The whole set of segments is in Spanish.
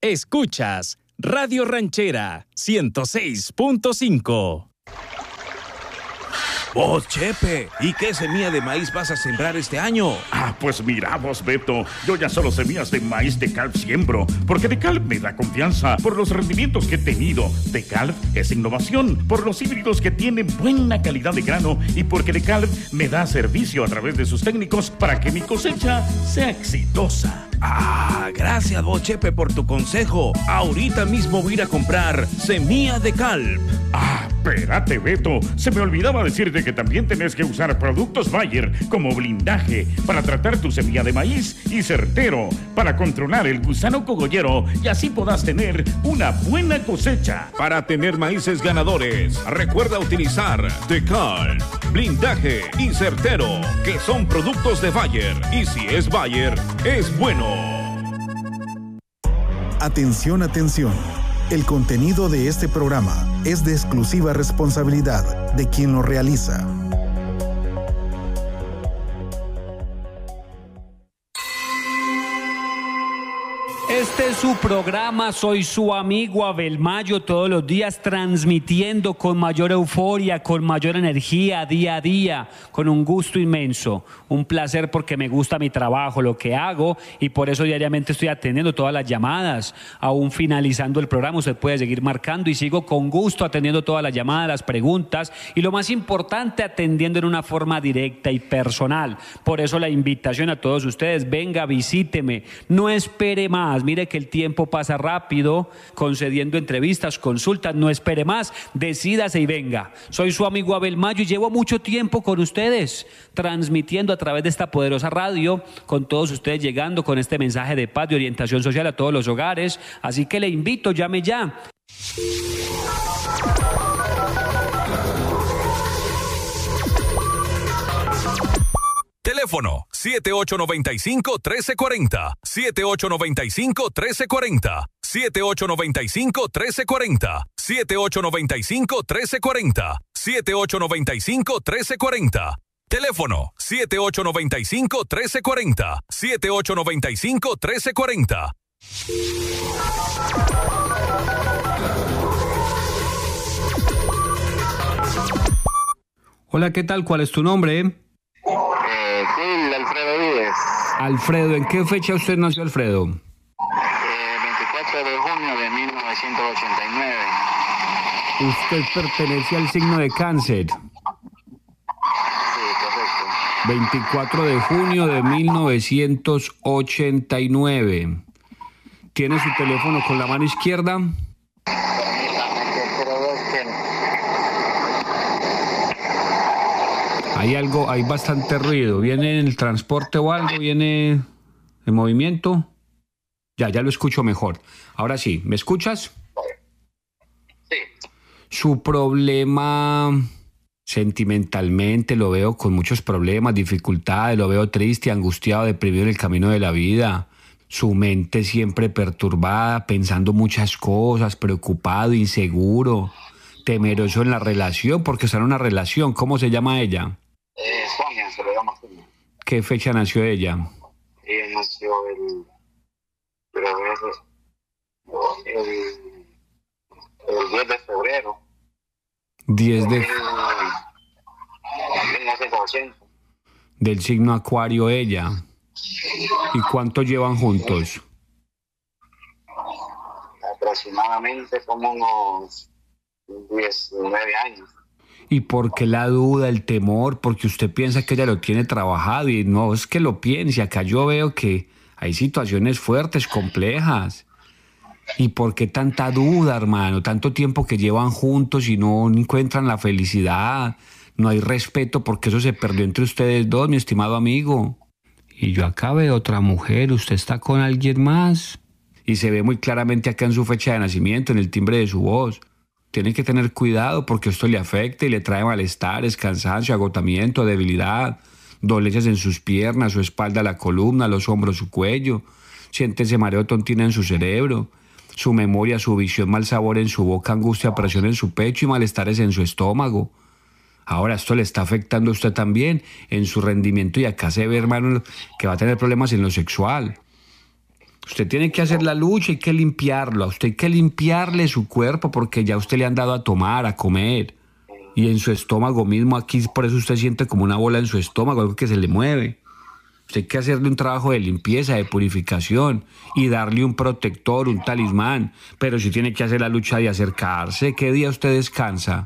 Escuchas Radio Ranchera 106.5. Vos, Chepe, ¿y qué semilla de maíz vas a sembrar este año? Pues mira vos, Beto, yo ya solo semillas de maíz DeKalb siembro, porque DeKalb me da confianza por los rendimientos que he tenido. DeKalb es innovación, por los híbridos que tienen buena calidad de grano y porque DeKalb me da servicio a través de sus técnicos para que mi cosecha sea exitosa. Gracias vos, Chepe, por tu consejo. Ahorita mismo voy a ir a comprar semilla DeKalb. Espérate, Beto, se me olvidaba decirte que también tenés que usar productos Bayer como blindaje para tratar tu semilla de maíz y Certero para controlar el gusano cogollero y así podás tener una buena cosecha. Para tener maíces ganadores, recuerda utilizar DeKalb, blindaje y Certero, que son productos de Bayer. Y si es Bayer, es bueno. Atención, atención. El contenido de este programa es de exclusiva responsabilidad de quien lo realiza. Este es su programa, soy su amigo Abel Mayo, todos los días transmitiendo con mayor euforia, con mayor energía, día a día, con un gusto inmenso, un placer porque me gusta mi trabajo, lo que hago, y por eso diariamente estoy atendiendo todas las llamadas. Aún finalizando el programa usted puede seguir marcando y sigo con gusto atendiendo todas las llamadas, las preguntas y lo más importante, atendiendo en una forma directa y personal. Por eso la invitación a todos ustedes, venga, visíteme, no espere más. Mire que el tiempo pasa rápido, concediendo entrevistas, consultas, no espere más, decídase y venga. Soy su amigo Abel Mayo y llevo mucho tiempo con ustedes, transmitiendo a través de esta poderosa radio, con todos ustedes llegando con este mensaje de paz, de orientación social a todos los hogares. Así que le invito, llame ya. Teléfono 7895-1340, 7895-1340, 7895-1340, 7895-1340, 7895-1340. Teléfono 7895-1340, 7895-1340. Hola, ¿qué tal? ¿Cuál es tu nombre? Alfredo Díez. Alfredo, ¿en qué fecha usted nació, Alfredo? 24 de junio de 1989. Usted pertenece al signo de Cáncer. Sí, correcto. 24 de junio de 1989. ¿Tiene su teléfono con la mano izquierda? Hay bastante ruido. ¿Viene en el transporte o algo? ¿Viene en movimiento? Ya lo escucho mejor. Ahora sí, ¿me escuchas? Sí. Su problema sentimentalmente, lo veo con muchos problemas, dificultades, lo veo triste, angustiado, deprimido en el camino de la vida. Su mente siempre perturbada, pensando muchas cosas, preocupado, inseguro, temeroso en la relación, porque está en una relación. ¿Cómo se llama ella? Sonia, se le llama Sonia. ¿Qué fecha nació ella? Ella nació el 10 de febrero. 10 de... 1980. Del signo Acuario ella. ¿Y cuánto llevan juntos? Aproximadamente como unos 19 años. ¿Y por qué la duda, el temor? Porque usted piensa que ella lo tiene trabajado y no es que lo piense. Acá yo veo que hay situaciones fuertes, complejas. ¿Y por qué tanta duda, hermano? Tanto tiempo que llevan juntos y no encuentran la felicidad. No hay respeto porque eso se perdió entre ustedes dos, mi estimado amigo. Y yo acá veo otra mujer, usted está con alguien más. Y se ve muy claramente acá en su fecha de nacimiento, en el timbre de su voz. Tiene que tener cuidado porque esto le afecta y le trae malestares, cansancio, agotamiento, debilidad, dolencias en sus piernas, su espalda, la columna, los hombros, su cuello. Siente ese mareo, tontina en su cerebro, su memoria, su visión, mal sabor en su boca, angustia, presión en su pecho y malestares en su estómago. Ahora esto le está afectando a usted también en su rendimiento y acá se ve, hermano, que va a tener problemas en lo sexual. Usted tiene que hacer la lucha, hay que limpiarlo. A usted hay que limpiarle su cuerpo porque ya usted le han dado a tomar, a comer. Y en su estómago mismo, aquí por eso usted siente como una bola en su estómago, algo que se le mueve. Usted hay que hacerle un trabajo de limpieza, de purificación y darle un protector, un talismán. Pero si tiene que hacer la lucha de acercarse, ¿qué día usted descansa?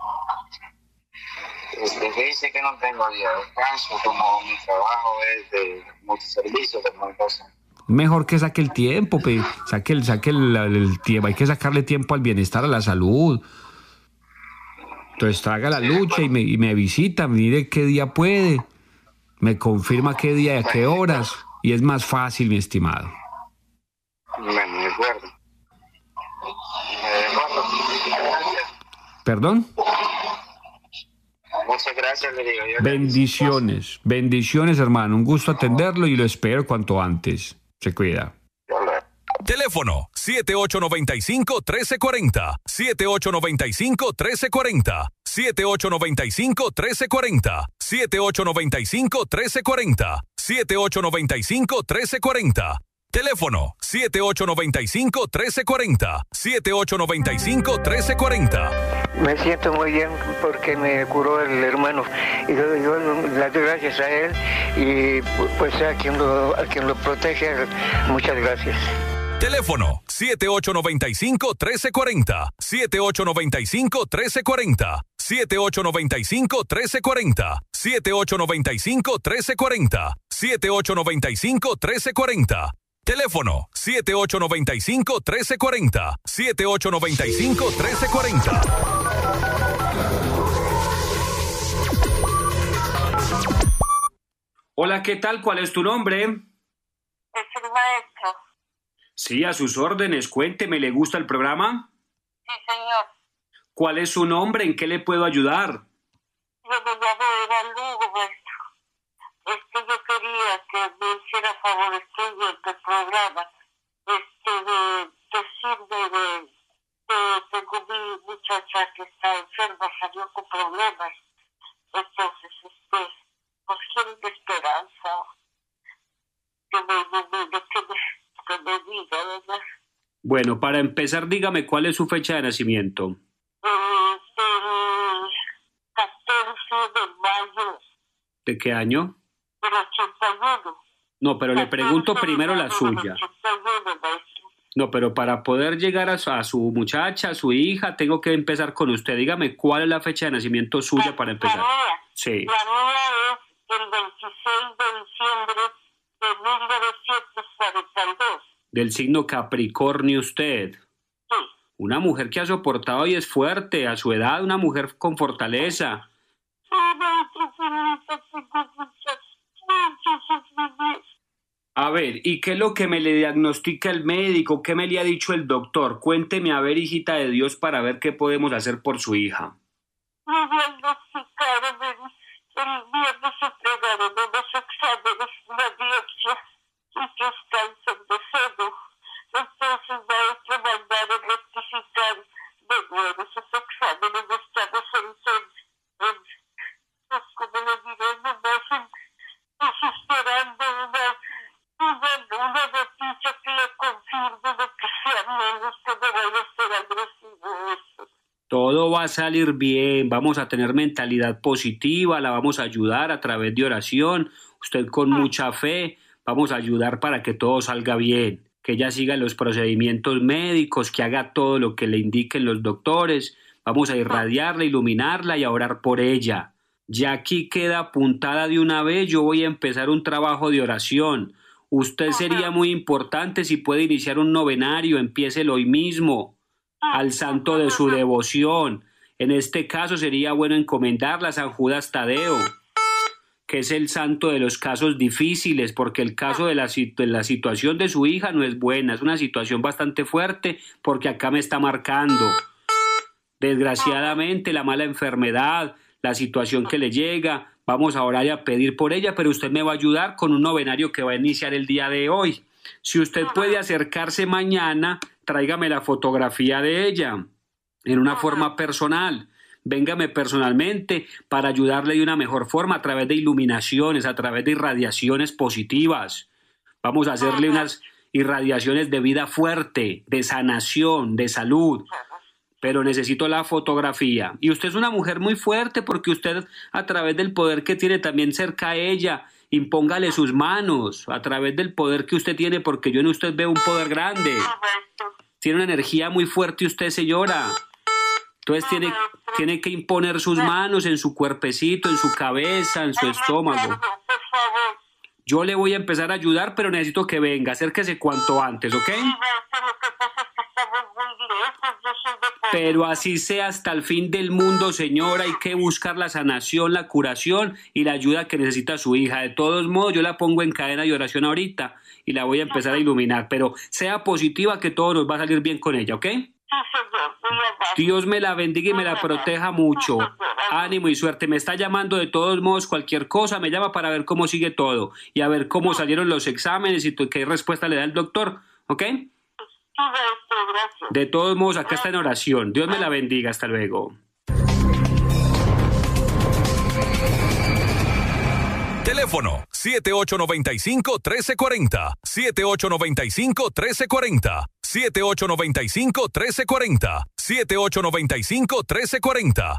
Dice que no tengo día de descanso, como mi trabajo es de multiservicios de montaje. Mejor que saque el tiempo, saque el tiempo. Hay que sacarle tiempo al bienestar, a la salud. Entonces haga la lucha y me visita, mire qué día puede, me confirma qué día y a qué horas, y es más fácil, mi estimado. Bueno, de acuerdo. ¿Perdón? Muchas gracias, le digo yo. Bendiciones, hermano. Un gusto atenderlo y lo espero cuanto antes. Se cuida. Teléfono 7895-1340, 7895-1340, 7895-1340, 7895-1340, 7895-1340. Teléfono 7895-1340, 7895-1340. Me siento muy bien porque me curó el hermano y yo le doy gracias a él y pues a quien lo protege, muchas gracias. Teléfono 7895-1340, 7895-1340, 7895-1340, 7895-1340, 7895-1340. Teléfono 7895-1340, 7895-1340. Hola, ¿qué tal? ¿Cuál es tu nombre? Es el maestro. Sí, a sus órdenes. Cuénteme, ¿le gusta el programa? Sí, señor. ¿Cuál es su nombre? ¿En qué le puedo ayudar? Yo me llamo Eva Lugo, maestro. Yo quería que me hiciera favor del programa. Decirme tengo mi muchacha que está enferma, salió con problemas. Entonces, pues quiero una esperanza. Que me diga, ¿verdad? Bueno, para empezar, dígame cuál es su fecha de nacimiento. El 14 de mayo. ¿De qué año? Del 81. No, pero le pregunto primero la suya. No, pero para poder llegar a su muchacha, a su hija, tengo que empezar con usted. Dígame cuál es la fecha de nacimiento suya para empezar. Sí. La mía es el 26 de diciembre de 1942. Del signo Capricornio usted. Sí. Una mujer que ha soportado y es fuerte, a su edad, una mujer con fortaleza. A ver, ¿y qué es lo que me le diagnostica el médico? ¿Qué me le ha dicho el doctor? Cuénteme, a ver, hijita de Dios, para ver qué podemos hacer por su hija. Me diagnosticaron el viernes, entregaron unos exámenes, una biopsia, y que es cáncer de seno. Entonces, maestro, mandaron rectificar de nuevo esos exámenes. Estamos como le diré, esperando una noticia que le confirme de que sea menos, que no vaya a ser agresivo eso. Todo va a salir bien, vamos a tener mentalidad positiva, la vamos a ayudar a través de oración, usted con mucha fe, vamos a ayudar para que todo salga bien, que ella siga los procedimientos médicos, que haga todo lo que le indiquen los doctores, vamos a irradiarla, iluminarla y a orar por ella. Ya aquí queda apuntada de una vez, yo voy a empezar un trabajo de oración. Usted sería muy importante si puede iniciar un novenario, empiécelo hoy mismo, al santo de su devoción. En este caso sería bueno encomendarla a San Judas Tadeo, que es el santo de los casos difíciles, porque el caso de la situación de su hija no es buena, es una situación bastante fuerte, porque acá me está marcando. Desgraciadamente, la mala enfermedad, la situación que le llega, vamos a orar y a pedir por ella, pero usted me va a ayudar con un novenario que va a iniciar el día de hoy. Si usted puede acercarse mañana, tráigame la fotografía de ella en una forma personal. Véngame personalmente para ayudarle de una mejor forma a través de iluminaciones, a través de irradiaciones positivas. Vamos a hacerle unas irradiaciones de vida fuerte, de sanación, de salud. Pero necesito la fotografía. Y usted es una mujer muy fuerte porque usted, a través del poder que tiene también cerca a ella, impóngale sus manos a través del poder que usted tiene, porque yo en usted veo un poder grande. Tiene una energía muy fuerte usted, señora. Entonces tiene que imponer sus manos en su cuerpecito, en su cabeza, en su estómago. Yo le voy a empezar a ayudar, pero necesito que venga. Acérquese cuanto antes, ¿ok? Pero así sea hasta el fin del mundo, señora. Hay que buscar la sanación, la curación y la ayuda que necesita su hija. De todos modos, yo la pongo en cadena de oración ahorita y la voy a empezar a iluminar. Pero sea positiva, que todo nos va a salir bien con ella, ¿ok? Dios me la bendiga y me la proteja mucho. Ánimo y suerte. Me está llamando de todos modos, cualquier cosa me llama para ver cómo sigue todo y a ver cómo salieron los exámenes y qué respuesta le da el doctor, ¿ok? De todos modos, acá está en oración. Dios me la bendiga. Hasta luego. Teléfono 7895-1340. 7895-1340. 7895-1340. 7895-1340.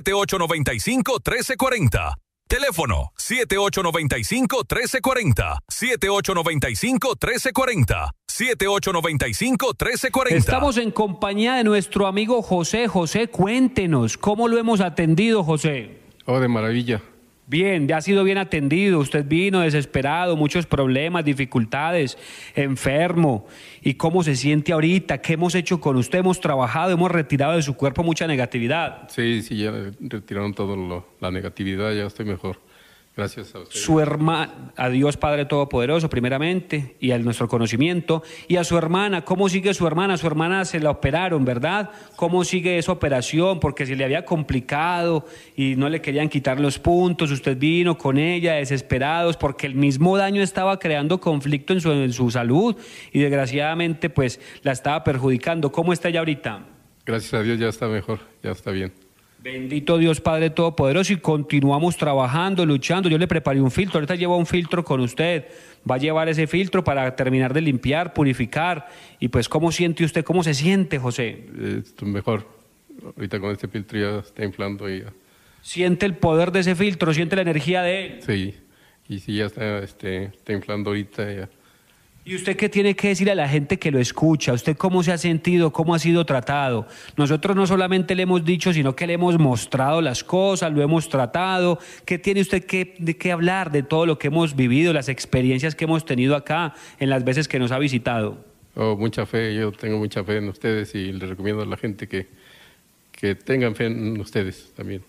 7895-1340. Teléfono 7895-1340. 7895-1340. 7895-1340. Estamos en compañía de nuestro amigo José. José, cuéntenos, ¿cómo lo hemos atendido, José? Oh, de maravilla. Bien, ya ha sido bien atendido. Usted vino desesperado, muchos problemas, dificultades, enfermo. ¿Y cómo se siente ahorita? ¿Qué hemos hecho con usted? Hemos trabajado, hemos retirado de su cuerpo mucha negatividad. Sí, ya retiraron todo la negatividad, ya estoy mejor. Gracias a usted. Su hermana, a Dios Padre Todopoderoso primeramente y a nuestro conocimiento, y a su hermana. ¿Cómo sigue su hermana? Su hermana se la operaron, ¿verdad? ¿Cómo sigue esa operación? Porque se le había complicado y no le querían quitar los puntos. Usted vino con ella desesperados porque el mismo daño estaba creando conflicto en su salud y desgraciadamente pues la estaba perjudicando. ¿Cómo está ella ahorita? Gracias a Dios ya está mejor, ya está bien. Bendito Dios Padre Todopoderoso, y continuamos trabajando, luchando. Yo le preparé un filtro, ahorita lleva un filtro con usted, va a llevar ese filtro para terminar de limpiar, purificar. Y pues, ¿cómo siente usted? ¿Cómo se siente, José? Mejor, ahorita con este filtro ya está inflando y ya. ¿Siente el poder de ese filtro? ¿Siente la energía de él? Sí, y sí ya está inflando ahorita ya. ¿Y usted qué tiene que decir a la gente que lo escucha? ¿Usted cómo se ha sentido? ¿Cómo ha sido tratado? Nosotros no solamente le hemos dicho, sino que le hemos mostrado las cosas, lo hemos tratado. ¿Qué tiene usted de qué hablar de todo lo que hemos vivido, las experiencias que hemos tenido acá en las veces que nos ha visitado? Oh, mucha fe, yo tengo mucha fe en ustedes y les recomiendo a la gente que tengan fe en ustedes también.